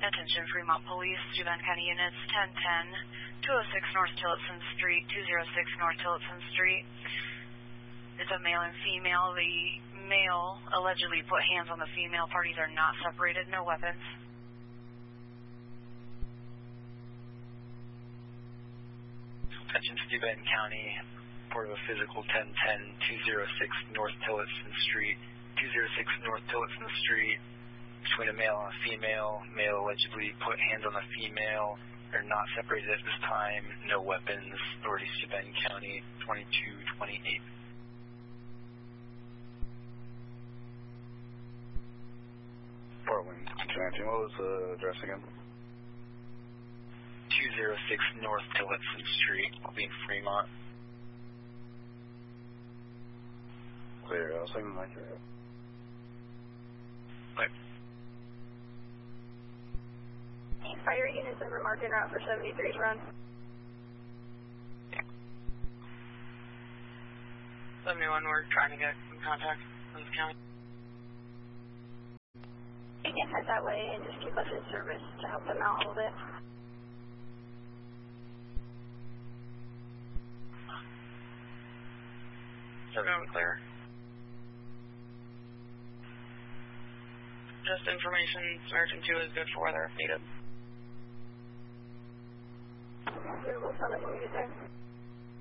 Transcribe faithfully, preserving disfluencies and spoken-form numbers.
Attention Fremont Police, Steuben County Units, ten ten, two oh six North Tillotson Street, two oh six North Tillotson Street. It's a male and female. The male allegedly put hands on the female. Parties are not separated, no weapons. Attention Steuben County, report of a physical ten ten, two oh six North Tillotson Street, two oh six North Tillotson Street. Between a male and a female. Male allegedly put hands on the female. They're not separated at this time. No weapons. Authority Steuben County, twenty-two twenty-eight. Portland, nineteen. What was the address again? two oh six North Tillotson Street. I'll be in Fremont. Clear. I'll send my clear. Bye. Fire units over marking route for seventy-three's run. seventy-one, we're trying to get in contact with the county. You can head that way and just keep us in service to help them out a little bit. Everyone clear. Just information, Samaritan two is good for weather if needed. We'll tell them when we get there.